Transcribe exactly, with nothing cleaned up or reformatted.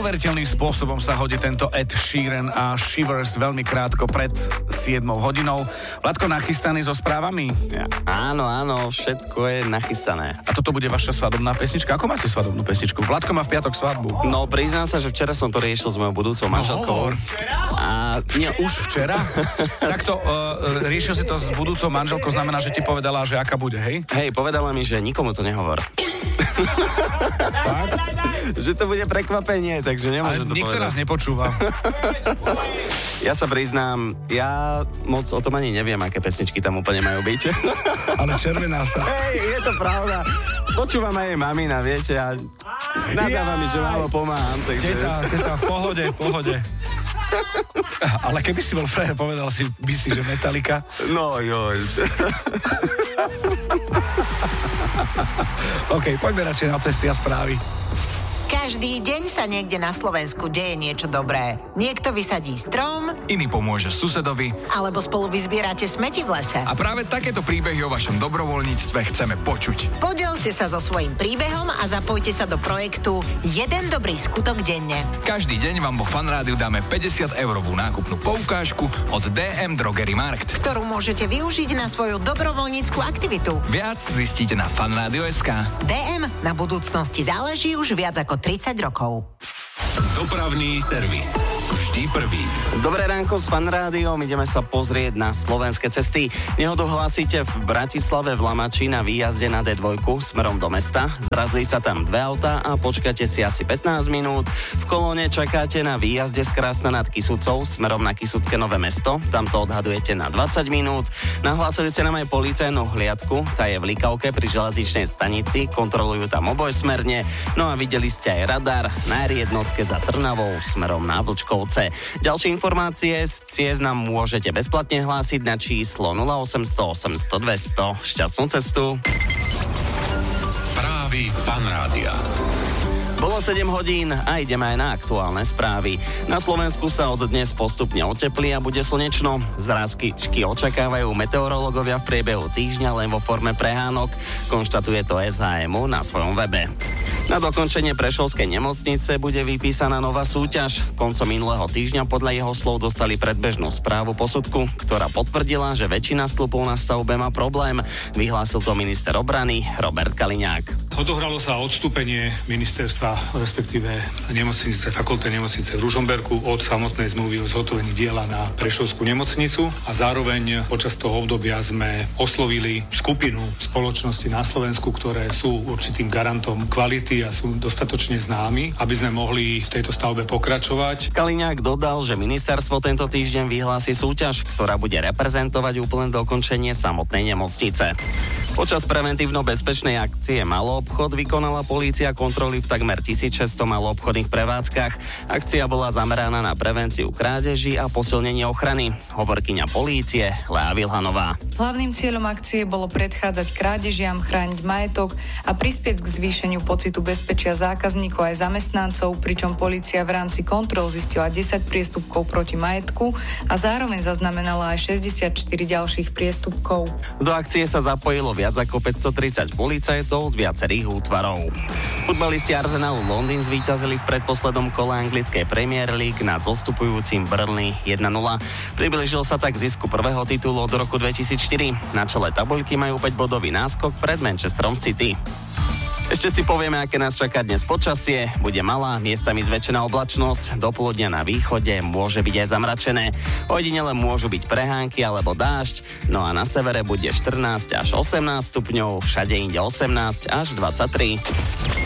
neuveriteľným spôsobom sa hodí tento Ed Sheeran a Shivers veľmi krátko pred siedmou hodinou. Vladko, nachystaný so správami? Ja, áno, áno, všetko je nachystané. A toto bude vaša svadobná pesnička? Ako máte svadobnú pesničku? Vladko má v piatok svadbu. No, priznám sa, že včera som to riešil s mojou budúcou manželkou. No, a nie, už včera? Takto, uh, riešil si to s budúcou manželkou, znamená, že ti povedala, že aká bude, hej? Hej, povedala mi, že nikomu to nehovor. Fakt? Že to bude prekvapenie, takže nemôžem to povedať. Nikto nás nepočúva. Ja sa priznám, ja moc o tom ani neviem, aké pesničky tam úplne majú byť. Ale červená sa. Hej, je to pravda. Počúvam aj jej mamina, viete, a nadáva mi, že málo pomáham. Takže... Teta, teta, v pohode, v pohode. Ale keby si bol frajer, povedal si, by si, že Metallica. No joj. OK, poďme radšej na cesty a správy. Každý deň sa niekde na Slovensku deje niečo dobré. Niekto vysadí strom, iný pomôže susedovi, alebo spolu vyzbierate smeti v lese. a práve takéto príbehy o vašom dobrovoľníctve chceme počuť. Podielte sa so svojím príbehom a zapojte sa do projektu Jeden dobrý skutok denne. Každý deň vám vo Fan Rádiu dáme päťdesiat eurovú nákupnú poukážku od dé em Drogery Markt, Ktorú môžete využiť na svoju dobrovoľníckú aktivitu. Viac zistíte na fanradio bodka es ká. dé em na budúcnosti záleží už viac ako tridsať rokov. Dopravný servis. Vždy prvý. Dobré ránko s Fan Rádiom, ideme sa pozrieť na slovenské cesty. Nehodu hlásite v Bratislave v Lamači na výjazde na dé dva smerom do mesta. Zrazili sa tam dve autá a počkáte si asi pätnásť minút. V kolóne čakáte na výjazde z Krásna nad Kysucou smerom na Kysucké Nové Mesto. Tam to odhadujete na dvadsať minút. Nahlásili ste nám aj policajnú hliadku, tá je v Likavke pri železničnej stanici. Kontrolujú tam obojsmerne. No a videli ste aj radar na er jednotke za Trnavou smerom na Vlčkovce. Ďalšie informácie z ciest nám môžete bezplatne hlásiť na číslo nula osemsto osemsto dvesto. Šťastnú cestu. Správy Fan Rádia. Bolo sedem hodín a ideme aj na aktuálne správy. Na Slovensku sa od dnes postupne oteplí a bude slnečno. Zrázkyčky očakávajú meteorológovia v priebehu týždňa len vo forme prehánok. Konštatuje to es há em ú na svojom webe. Na dokončenie Prešovskej nemocnice bude vypísaná nová súťaž. Koncom minulého týždňa podľa jeho slov dostali predbežnú správu posudku, ktorá potvrdila, že väčšina stĺpov na stavbe má problém. Vyhlásil to minister obrany Robert Kaliňák. Odohralo sa odstúpenie ministerstva, respektíve nemocnice, fakultnej nemocnice v Ružomberku od samotnej zmluvy o zhotovení diela na Prešovskú nemocnicu a zároveň počas toho obdobia sme oslovili skupinu spoločností na Slovensku, ktoré sú určitým garantom kvality a sú dostatočne známi, aby sme mohli v tejto stavbe pokračovať. Kaliňák dodal, že ministerstvo tento týždeň vyhlási súťaž, ktorá bude reprezentovať úplné dokončenie samotnej nemocnice. Počas preventívno-bezpečnej akcie Maloobchod vykonala polícia kontroly v takmer tisícšesťsto maloobchodných prevádzkach. Akcia bola zameraná na prevenciu krádeží a posilnenie ochrany. Hovorkyňa polície Lea Vilhanová. Hlavným cieľom akcie bolo predchádzať krádežiam, chrániť majetok a prispieť k zvýšeniu pocitu bezpečia zákazníkov aj zamestnancov, pričom polícia v rámci kontrol zistila desať priestupkov proti majetku a zároveň zaznamenala aj šesťdesiatštyri ďalších priestupkov. Do akcie sa zapojilo viac ako päťstotridsať policajtov z viacerých útvarov. Futbalisti Arsenalu Londýn zvíťazili v predposlednom kole anglickej Premier League nad zostupujúcim Burnley jeden nula. Priblížil sa tak zisku prvého titulu od roku dvetisícštyri. Na čele tabuľky majú päťbodový náskok pred Manchesterom City. Ešte si povieme, aké nás čaká dnes počasie. Bude malá, miestami zväčšená oblačnosť. Do poludnia na východe môže byť aj zamračené. Ojedinele môžu byť prehánky alebo dážď. No a na severe bude štrnásť až osemnásť stupňov, všade inde osemnásť až dvadsaťtri.